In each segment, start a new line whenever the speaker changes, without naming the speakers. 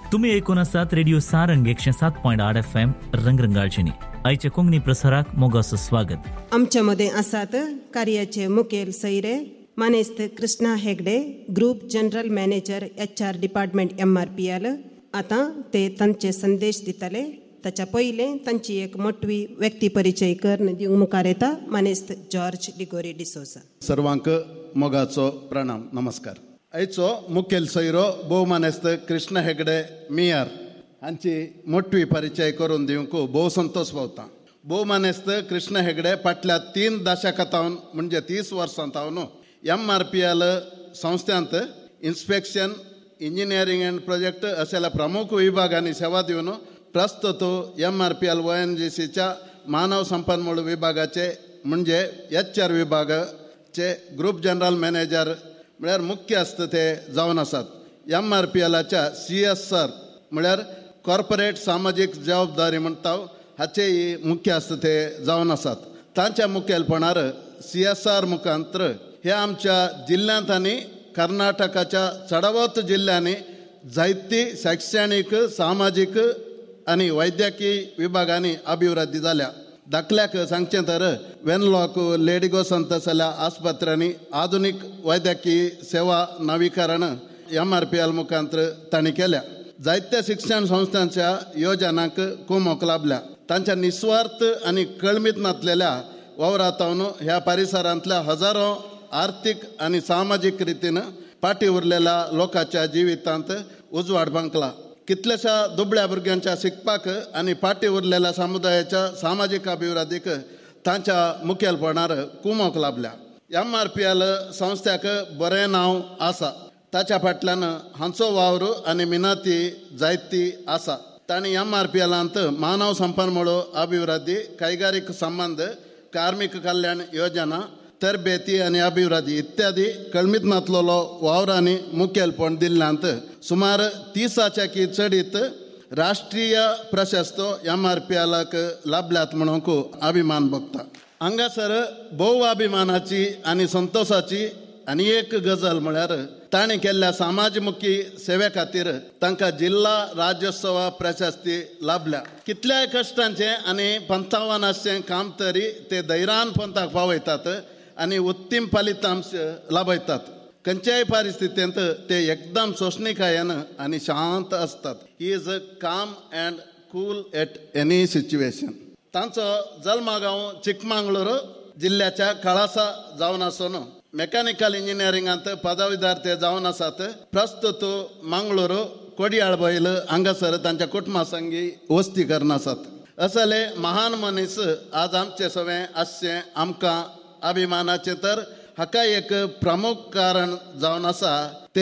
तुम्ही ऐकून आसात रेडिओ सारंग 107.8 FM रंगरंगाळचेनी. आयच्या कोंकणी प्रसाराक मोगाचं स्वागत.
आमच्या मध्ये आसात कार्याचे मुखेल सैरे मानेस्त Krishna Hegde, group general manager HR department MRPL. आता ते तांचे संदेश दितले. ताच्या पयले तांची एक मोठवी व्यक्ती परिचय करून दिवंक मुखार येता मानेस्त जॉर्ज डिगोरी डिसोसा.
सर्वांक मोगाचो प्रणाम नमस्कार. आयचो मुखेल सैरो भोव मानेस्त कृष्ण हेगडे मियार हांची मोठवी परिचय करून दिवंक भोव संतोष भोवता. भोव मानेस्त कृष्ण हेगडे फाटल्या 3 दशकांतावन म्हणजे 30 वर्सांतावन MRPL संस्थांत इन्स्पेक्शन, इंजिनियरिंग अँड प्रोजेक्ट अशा प्रमुख विभागांनी सेवा दिवन प्रस्तुत MRPL ONGCच्या मानव संपन्मूळ विभागाचे म्हणजे HR विभागाचे ग्रुप जनरल मॅनेजर म्हळ्यार मुख्य आसता ते जावन आसात. MRPLच्या CSR म्हळ्यार कॉर्पोरेट सामाजीक जबाबदारी म्हणटा हाचेय मुख्य आसता ते जावन आसात. तांच्या मुखेलपणान CSR मुखांतर हे आमच्या जिल्ल्यांत आनी कर्नाटकाच्या चडावत जिल्ल्यांनी जायती शैक्षणिक, सामाजीक आनी वैद्यकीय विभागांनी अभिवृद्धी जाल्या. दाखल्याक सांगचें तर वेनलॉक, लेडिगो संत सल्या आस्पत्र्यांनी आधुनीक वैद्यकीय सेवा नवीकरण MRPL मुखांतर तांणी केल्या. जायत्या शिक्षण संस्थांच्या योजनांक कुमक लाभल्या. तांच्या निस्वार्थ आनी कळमीत नासलेल्या वावरांतून ह्या परिसरांतल्या हजारो आर्थीक आनी सामाजीक रितीन फाटी उरलेल्या लोकांच्या जिवितांत उजवाड बांकला. कितल्याशा दुबळ्या भुरग्यांच्या शिकपाक आनी फाटी उरलेल्या समुदायाच्या सामाजीक अभिवृद्धीक तांच्या मुखेलपणान कुमक लाभल्या. MRPL संस्थाक बरें नांव आसा. ताच्या फाटल्यान हांचो वावर आनी मिनती जायती आसा. तांणी MRPLांत मानव संपन्मूळ अभिवृद्धी, कैगारीक संबंध, कार्मिक कल्याण योजना, तरबेती आनी अभिवृद्धी इत्यादी कळमीत नासलेलो वावरांनी मुखेलपण दिल्ल्यांत सुमार 30च्याकी चडीत राष्ट्रीय प्रशस्त MRPLाक लाभल्यात म्हणूंक अभिमान भोगता. हांगासर भोव अभिमानाची आनी संतोषाची आनी एक गजाल म्हळ्यार ताणें केल्ल्या समाजमुखी सेवे खातीर तांकां जिल्हा राज्योत्सव प्रशस्ती लाभल्या. कितल्याय कश्टांचें आनी पंथावानाचें काम तरी ते धैर्यान पंथाक पावयतात आनी उत्तीम फलितांश लाभयतात. खंयच्याय परिस्थितींत ते एकदम सोंसणीकायेन आनी शांत असतात. ही इज काम and cool at any situation. तांचो जल्मगांव चिकमंगळूर जिल्ल्याच्या कळासा जावन आसून मेकॅनिकल इंजिनियरिंगांत पदवीधर ते जावन आसात. प्रस्तुत मंगळूर, कोडयाळबैल हांगासर तांच्या कुटुंबा संगी वस्ती करून आसात. असले महान मनीस आज आमचे सगळें आसचें आमकां अभिमानाचें. तर हाका एक प्रमुख कारण जावन आसा ते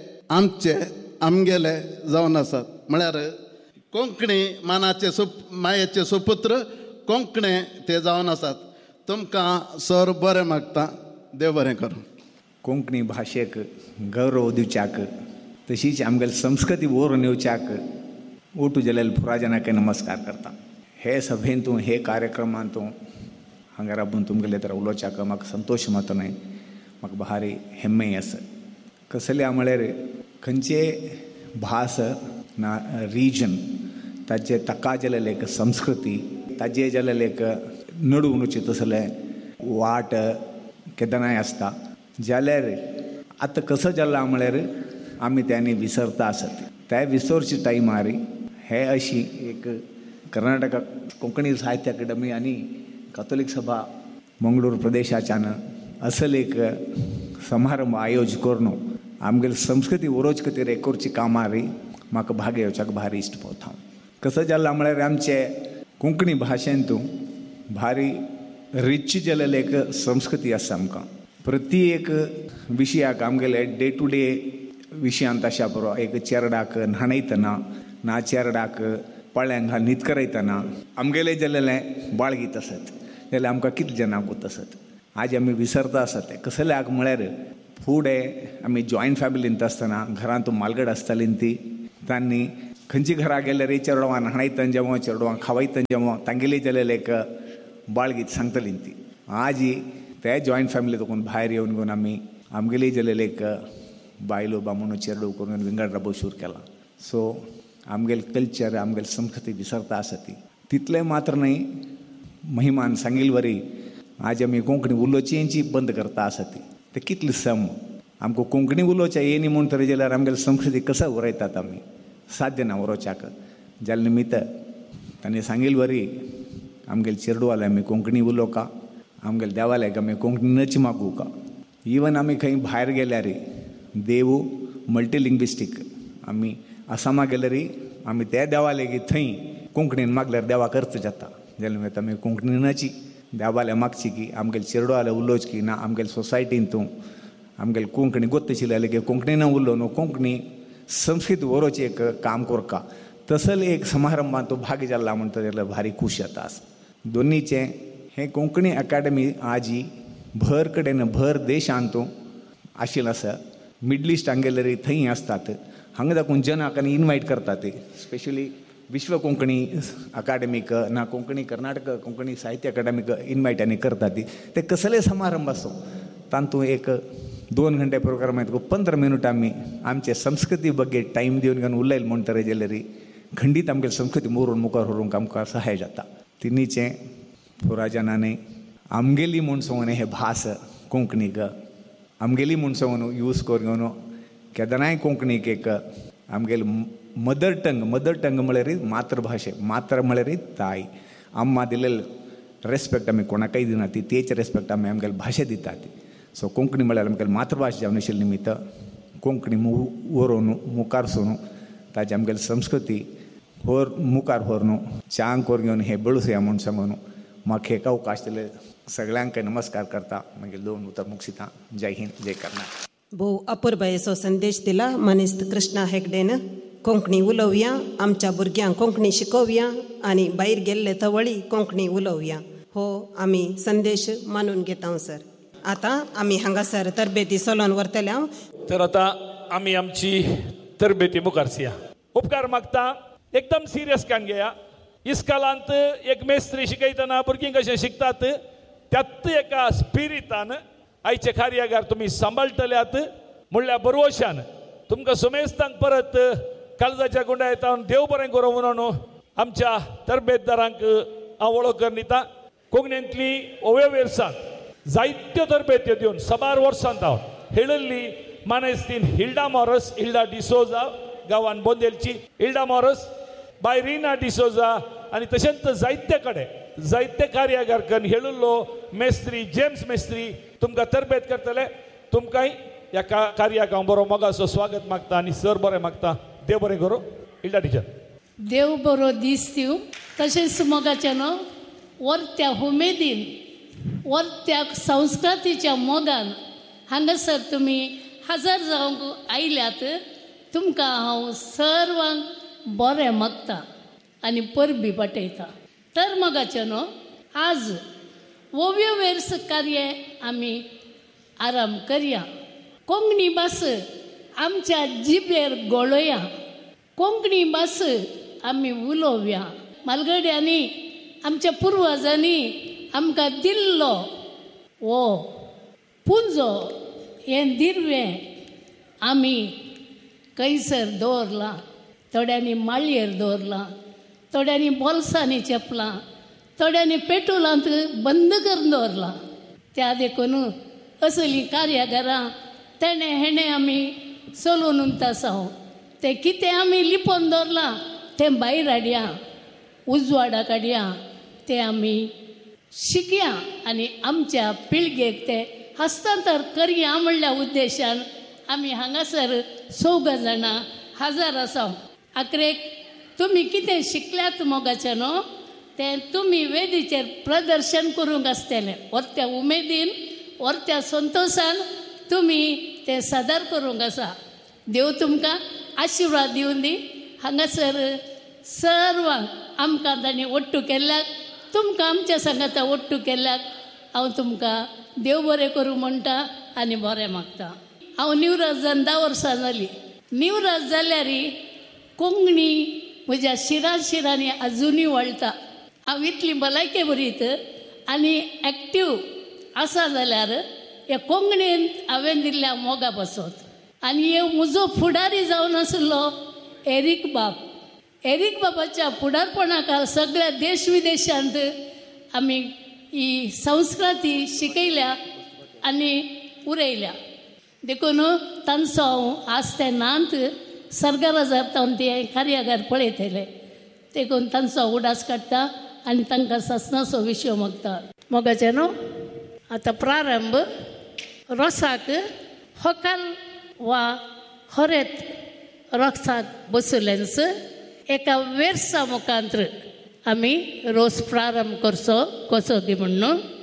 आमगेले जावन आसात. म्हळ्यार कोंकणी मानाचे मायेचे सुपुत्र कोंकणे ते जावन आसात. तुमकां सर बरें मागता. देव बरें करूं.
कोंकणी भाशेक गौरव दिवच्याक तशीच आमगेली संस्कृती व्हरून येवच्याक ओटू जलेल पुराजनाक नमस्कार करता. हे सभेंतू हे कार्यक्रमांतू हांगा राबून तुमगेले तर उलोवच्याक म्हाका संतोश मात न्हय, म्हाका भारी हेम्मेय आसा. कसले म्हळ्यार खंयचे भास ना रिजन ताचे ताका जालेले एक संस्कृती ताजे जालेले एक नडून तसले वाट केदनाय आसता. जाल्यार आतां कसो जाल्ला म्हळ्यार आमी त्यांनी विसरता आसत. ते विसरचे टायमार हे अशी एक कर्नाटका कोंकणी साहित्य अकादमी आनी कॅथोलिक सभा मंगळूर प्रदेशाच्यान असल एक समारंभ आयोज करून आमगेली संस्कृती उरोच खातीर एक करची कामार म्हाका भाग घेवच्याक भारी इश्ट पवता. कसो जाल्ला म्हळ्यार आमचे कोंकणी भाशेंतू भारी रिच जालेले एक संस्कृती आसा. आमकां प्रत्येक विशयाक आमगेले डे टू डे विशयांत अशा पुरो एक चेरडाक न्हाणयतना ना चेरडाक पळ्यांक न्हीद करयतना आमगेले जाल्लेले बाळगीत आसत. जाल्यार आमकां कितले जाणांक वत आसत. आज आमी विसरता आसत. कसल्याक म्हळ्यार फुडें आमी जॉयंट फॅमिलींत आसतना घरांत मालगड आसतालीं ती तांणी खंयची घरा गेल्यार चेडवां न्हाणयतना जेवं चेडवां खावयतना जेवं तांगेली जाल्लेले एक बाळगीत सांगतलीं ती. आज ते जॉयंट फॅमिली तकून भायर येवन घेवन आमी आमगेली जाल्लेले एक बायलो बामणो चेडू करून विंगड राबो शूर केला. सो आमगेल कल्चर आमगेल संस्कृती विसरता आसती तितले मात्र नाही महिमान सांगील वरी आज आमी कोंकणी उलोवची बंद करता आसती ते कितले सम आमकां कोंकणी उलोवचें येनी म्हूण तरी जाल्यार आमगेली संस्कृती कसा उरयतात आमी साध्य ना उरोवच्याक जाल्या निमित्त ताणें सांगील वरी आमगेले चेडवाले आमी कोंकणी उलोवका आमगेले देवाल्याक आमी कोंकणी नच मागू का इवन आमी खंय भायर गेल्यार देव मल्टीलिंग्विस्टीक आमी आसामाक गेल्यार आमी त्या देवाले थंय कोंकणीन मागल्यार देवा करता जाता जाल्या निमित्त आमी कोंकणी नची देवाले मागची की आमगेले चेडवाले उलोवची की ना आमगेले सोसायटीन तूं आमगेले कोंकणी गोत्तशिल्ले जाल्यार की कोंकणी ना उरलो न्हू कोंकणी संस्कृती व्हरोवचें एक काम करता तसले एक समारंभात तो भाग जाल्ला म्हणटा जाल्यार भारी खूश जाता दोनीचें हे कोंकणी अकाडेमी आज ही भर कडेन भर देशांत तूं आशिल्लो आसा मिडल इस्टाक गेल्यार थंय आसतात हांगा दाखोवन जनाक आनी इनवायट करतात स्पेशली विश्व कोंकणी अकाडेमीक ना कोंकणी कर्नाटक कोंकणी साहित्य अकाडेमीक इनवायट आनी करतात ते कसले समारंभ आसूं तातूंत एक 2 घंटे प्रोग्राम येता 15 मिनट आमी आमचे संस्कृती बग्गे टायम दिवन घेवन उलयले म्हणटरे जाल्यार खंडीत आमगे संस्कृती मोरून मुखार व्हरूंक आमकां सहाय जाता तिनीचें पुराजनांनी आमगेली म्हूण सांगून हे भास कोंकणीक आमगेली म्हूण सांगून यूज करून केदनाय कोंकणीक एक आमगेली मदर टंग म्हळ्यार मातृभाशे मात्र म्हळ्यार ताय आम्मा दिलेले रेस्पेक्ट आमी कोणाकय दिना ती तेच रेस्पेक्ट आमी आमगेले भाशे दितात सो कोंकणी म्हळ्यार आमगेली मातृभाशा जावन आशिल्ले निमित्त कोंकणी व्हरून मुखार सोन ताची आमगेली संस्कृती मुखार व्हरून चांग करून घेवन हे बळसुया म्हूण सांगून म्हाका एक अवकाश दिले सगळ्यांक नमस्कार करता मागीर 2 उतर मुगसिता जय हिंद जय कर्नाटक
भोव अपूर्वयेचो संदेश दिला मनीस कृष्णा हेगडेन कोंकणी उलोवया आमच्या भुरग्यांक कोंकणी शिकोवया आनी भायर गेल्ले तवळी कोंकणी उलोवया हो आमी संदेश मानून घेता सर आतां आमी हांगासर तरबेती चलोवन व्हरतले
तर आतां आमी आमची तरबेती मुखार सिया उपकार मागता एकदम सिरियस कान घेया इस्कालांत एक मेस्त्री शिकयतना भुरगीं कशें शिकतात त्यात एका स्पिरितान आयचे कार्यागार तुमी सांबाळटल्यात म्हणल्यार बरोवशान तुमकां सुमेस्तांक परत काळजाच्या गुंडायेतावन देव बरें करूं म्हणून आमच्या तरबेतदारांक हांव वळख करिता कोंकणींतली ओव्यो वेर्सांत जायत्यो तरबेत्यो दिवन 6 वर्सांत हांव हेळिल्ली मानेस्तीन हिल्डा डिसोजा गांवान बोंदेलची हिल्डा मॉरस बाय रिना डिसोजा आनी तशेंच जायते कडेन जायते कार्यागार करून हेळिल्लो मेस्त्री जेम्स मेस्त्री तुमकां तरबेत करतले तुमकांय ह्या कार्याक हांव बरो मोगाचो स्वागत मागता आनी सर बरें मागता देव बरें करूं हिल्डा टिचर
देव बरो दीस दिवं तशेंच मोगाचें न्हू वर्त्या उमेदीन वर्त्या संस्कृतीच्या मोगान हांगासर तुमी हजर जावंक आयल्यात तुमकां हांव सर्वांक बरें मागता आनी परबी पाठयता तर मोगाचें न्हू आज ओव्यो वेर्स कार्य आमी आराम करया कोंकणी भास आमच्या जिबेर गळोया कोंकणी भास आमी उलोवया मालगड्यांनी आमच्या पुर्वजांनी आमकां दिल्लो वो पुंजो हें दिर्वें आमी कैसर दवरलां थोड्यांनी माळयेर दवरलां थोड्यांनी बोल्सांनी चेपलां थोड्यांनी पेट्रोलांत बंद करून दवरलां त्या देखून असली कार्यागारां तेणे हेणे आमी चलोवन उंतासाव ते कितें आमी लिपोवन दवरलां तें भायर हाडया उजवाडाक हाडया तें आमी शिकया आनी आमच्या पिळगेक ते हस्तांतर करया म्हणल्या उद्देशान आमी हांगासर 14 जाणां हजर आसा आखरेक तुमी कितें शिकल्यात मोगाचें न्हू तें तुमी वेदीचेर प्रदर्शन करूंक आसतलें वर्त्या उमेदीन वर्त्या संतोशान तुमी तें सादर करूंक आसा देव तुमकां आशिर्वाद दिवन दी हांगासर सर्वांक आमकां तांणी ओट्टू केल्ल्याक तुमकां आमच्या सांगाता ओट्टू केल्ल्याक हांव तुमकां देव बरें करूं म्हणटा आनी बरें मागता हांव निवराज जावन 10 वर्सां जालीं निवराज जाल्यार कोंकणी म्हज्या शिरांनी अजुनूय वळटा हांव इतली भलायकी बरीत आनी एक्टीव आसा जाल्यार हे कोंकणीन हांवें दिल्ल्या मोगा बसत आनी हे म्हजो फुडारी जावन आसलो एरीक बाब एरिक बाबाच्या फुडारपणाखाल सगळ्या देश विदेशांत आमी ही संस्कृती शिकयल्या आनी उरयल्या देखून तांचो हांव आज ते नांत सर्गराजांत ते कार्यागार पळयतले देखून तांचो उडास काडटा आनी तांकां ससनाचो विशय मागता. मोगाचे न्हू आतां प्रारंभ रोसाक होकाल वा होरेत रोसाक बसुलेंस एका वेर्सा मुखांतर आमी रोस प्रारंभ करचो कसो ती म्हणून